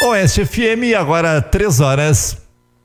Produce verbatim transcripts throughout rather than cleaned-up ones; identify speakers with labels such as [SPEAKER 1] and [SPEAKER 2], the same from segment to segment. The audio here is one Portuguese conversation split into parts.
[SPEAKER 1] Oeste F M, agora três horas.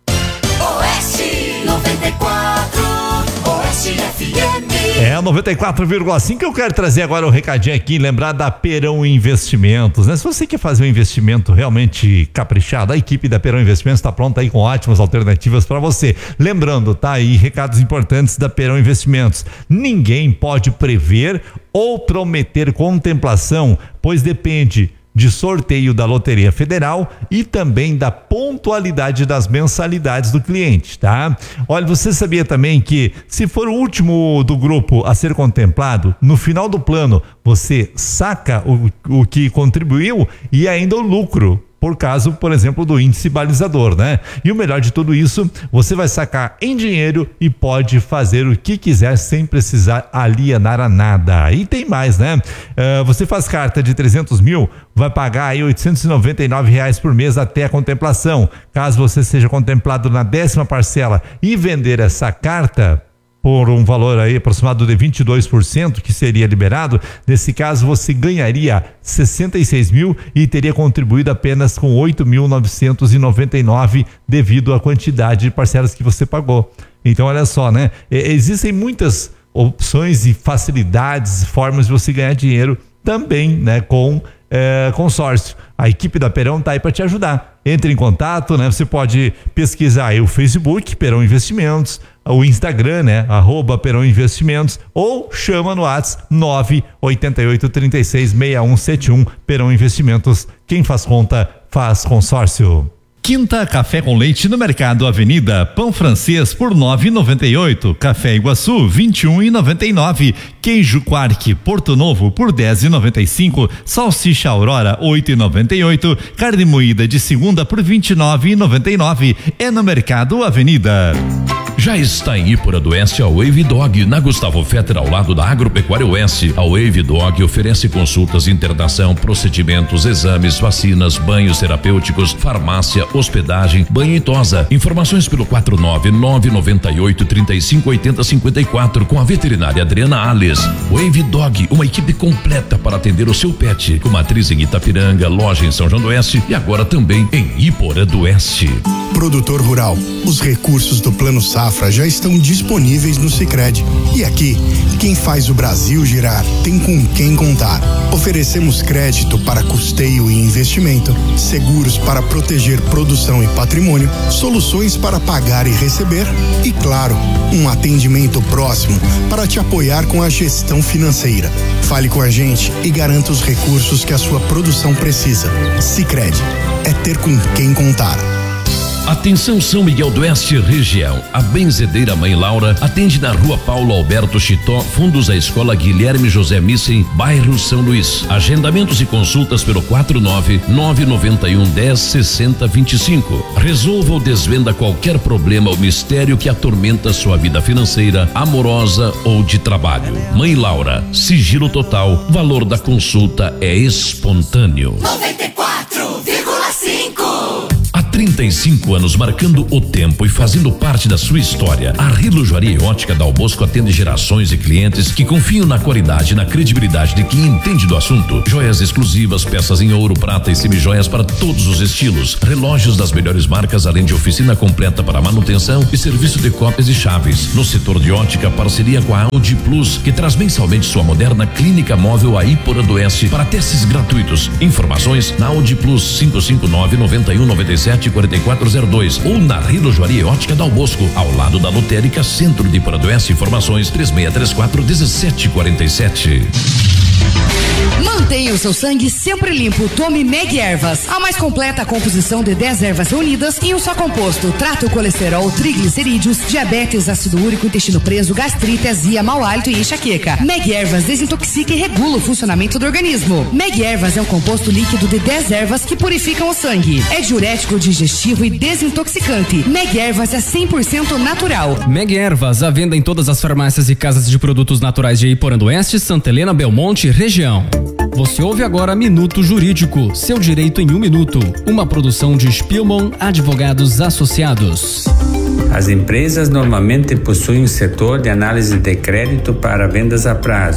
[SPEAKER 2] Oeste noventa e quatro, Oeste F M.
[SPEAKER 1] É, noventa e quatro vírgula cinco. Eu quero trazer agora um recadinho aqui, lembrar da Perão Investimentos, né? Se você quer fazer um investimento realmente caprichado, a equipe da Perão Investimentos está pronta aí com ótimas alternativas para você. Lembrando, tá aí recados importantes da Perão Investimentos. Ninguém pode prever ou prometer contemplação, pois depende de sorteio da Loteria Federal e também da pontualidade das mensalidades do cliente, tá? Olha, você sabia também que se for o último do grupo a ser contemplado, no final do plano você saca o, o que contribuiu e ainda o lucro, por caso, por exemplo, do índice balizador, né? E o melhor de tudo isso, você vai sacar em dinheiro e pode fazer o que quiser sem precisar alienar a nada. E tem mais, né? Uh, você faz carta de trezentos mil, vai pagar aí oitocentos e noventa e nove reais por mês até a contemplação. Caso você seja contemplado na décima parcela e vender essa carta por um valor aí aproximado de vinte e dois por cento que seria liberado, nesse caso você ganharia sessenta e seis mil e teria contribuído apenas com oito mil novecentos e noventa e nove devido à quantidade de parcelas que você pagou. Então olha só, né? E, existem muitas opções e facilidades, formas de você ganhar dinheiro também, né? Com É, consórcio. A equipe da Perão tá aí para te ajudar. Entre em contato, né? Você pode pesquisar aí o Facebook, Perão Investimentos, o Instagram, né? Arroba Perão Investimentos, ou chama no WhatsApp nove oito oito, três seis, seis um sete um. Perão Investimentos, quem faz conta faz consórcio. Quinta Café com Leite no Mercado Avenida, pão francês por nove e noventa e oito, café Iguaçu vinte e um e noventa e nove, queijo Quark Porto Novo por dez e noventa e cinco, salsicha Aurora oito e noventa e oito, carne moída de segunda por vinte e nove e noventa e nove. É no Mercado Avenida.
[SPEAKER 3] Já está em Ípora do Oeste a Wave Dog, na Gustavo Fetter, ao lado da Agropecuária Oeste. A Wave Dog oferece consultas, internação, procedimentos, exames, vacinas, banhos terapêuticos, farmácia, hospedagem, banho e tosa. Informações pelo quatro nove nove nove oito, três cinco oito zero cinco quatro com a veterinária Adriana Alves. Wave Dog, uma equipe completa para atender o seu pet, com matriz em Itapiranga, loja em São João do Oeste e agora também em Ípora do Oeste.
[SPEAKER 4] Produtor rural, os recursos do Plano Safra já estão disponíveis no Sicredi. E aqui, quem faz o Brasil girar tem com quem contar. Oferecemos crédito para custeio e investimento, seguros para proteger produção e patrimônio, soluções para pagar e receber e, claro, um atendimento próximo para te apoiar com a gestão financeira. Fale com a gente e garanta os recursos que a sua produção precisa. Sicredi, é ter com quem contar.
[SPEAKER 3] Atenção São Miguel do Oeste região, a Benzedeira Mãe Laura atende na Rua Paulo Alberto Chitó, fundos à Escola Guilherme José Missen, bairro São Luís. Agendamentos e consultas pelo quatro nove nove nove um, dez, sessenta, vinte e cinco. Resolva ou desvenda qualquer problema ou mistério que atormenta sua vida financeira, amorosa ou de trabalho. Mãe Laura, sigilo total, valor da consulta é espontâneo.
[SPEAKER 2] noventa e quatro vírgula cinco.
[SPEAKER 3] Há trinta e cinco anos marcando o tempo e fazendo parte da sua história, a Relojoaria e Ótica Dal Bosco atende gerações de clientes que confiam na qualidade e na credibilidade de quem entende do assunto. Joias exclusivas, peças em ouro, prata e semijoias para todos os estilos, relógios das melhores marcas, além de oficina completa para manutenção e serviço de cópias e chaves. No setor de ótica, parceria com a Audi Plus, que traz mensalmente sua moderna clínica móvel a Ípora do Oeste para testes gratuitos. Informações na Audi Plus cinco cinco nove, nove um, nove sete, quatro quatro zero dois ou na Relojoaria e Ótica Dal Bosco, ao lado da Lotérica Centro de Ípora do Oeste. Informações três seis três quatro, um sete quatro sete.
[SPEAKER 5] Mantenha o seu sangue sempre limpo. Tome Meg Ervas, a mais completa composição de dez ervas reunidas em um só composto. Trata o colesterol, triglicerídeos, diabetes, ácido úrico, intestino preso, gastrite, azia, mau hálito e enxaqueca. Meg Ervas desintoxica e regula o funcionamento do organismo. Meg Ervas é um composto líquido de dez ervas que purificam o sangue. É diurético, digestivo e desintoxicante. Meg Ervas é cem por cento natural.
[SPEAKER 6] Meg Ervas, à venda em todas as farmácias e casas de produtos naturais de Iporã do Oeste, Santa Helena, Belmonte, região. Você ouve agora Minuto Jurídico, seu direito em um minuto. Uma produção de Spielmann Advogados Associados.
[SPEAKER 7] As empresas normalmente possuem um setor de análise de crédito para vendas a prazo,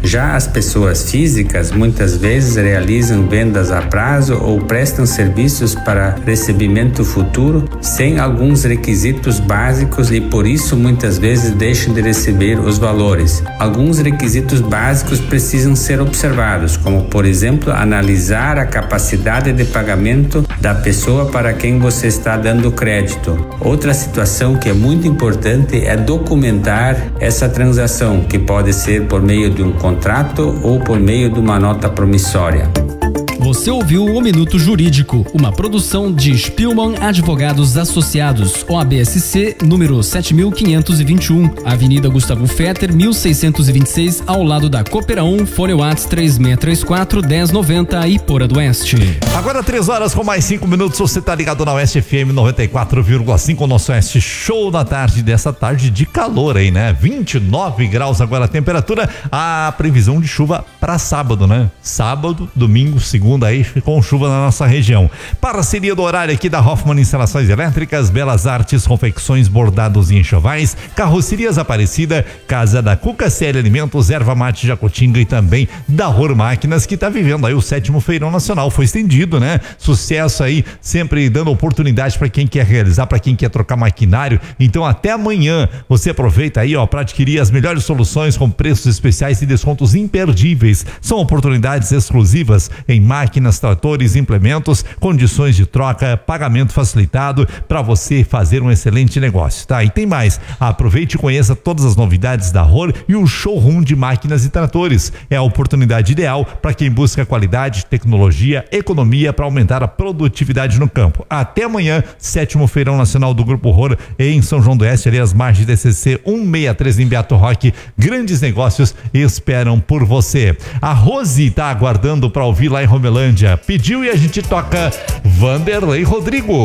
[SPEAKER 7] Já as pessoas físicas muitas vezes realizam vendas a prazo ou prestam serviços para recebimento futuro sem alguns requisitos básicos e por isso muitas vezes deixam de receber os valores. Alguns requisitos básicos precisam ser observados, como por exemplo, analisar a capacidade de pagamento da pessoa para quem você está dando crédito. Outra situação que é muito importante é documentar essa transação, que pode ser por meio de um contrato ou por meio de uma nota promissória.
[SPEAKER 6] Você ouviu o Minuto Jurídico, uma produção de Spielmann Advogados Associados, O A B S C, número sete mil quinhentos e vinte e um, Avenida Gustavo Fetter, mil seiscentos e vinte e seis, ao lado da Coopera um, fone Whats três seis três quatro, um zero nove zero, Iporã do Oeste.
[SPEAKER 1] Agora três horas com mais cinco minutos, você tá ligado na Oeste F M noventa e quatro vírgula cinco, o nosso Oeste Show da tarde, dessa tarde de calor aí, né? vinte e nove graus agora a temperatura, a previsão de chuva para sábado, né? Sábado, domingo, segunda aí com chuva na nossa região. Parceria do horário aqui da Hoffman Instalações Elétricas, Belas Artes, Confecções, Bordados e Enxovais, Carrocerias Aparecida, Casa da Cuca C L Alimentos, Erva Mate Jacotinga e também da Ror Máquinas, que tá vivendo aí o sétimo Feirão Nacional, foi estendido, né? Sucesso aí, sempre dando oportunidade para quem quer realizar, para quem quer trocar maquinário. Então até amanhã você aproveita aí, ó, para adquirir as melhores soluções com preços especiais e descontos imperdíveis. São oportunidades exclusivas em máquinas, tratores, implementos, condições de troca, pagamento facilitado para você fazer um excelente negócio, tá? E tem mais, aproveite e conheça todas as novidades da Ror e o showroom de máquinas e tratores. É a oportunidade ideal para quem busca qualidade, tecnologia, economia para aumentar a produtividade no campo. Até amanhã, sétimo Feirão Nacional do Grupo Ror em São João do Oeste, ali às margens da C C cento e sessenta e três em Beato Roque. Grandes negócios esperam por você. A Rose tá aguardando para ouvir lá em Romelândia. Pediu e a gente toca Vanderlei Rodrigo.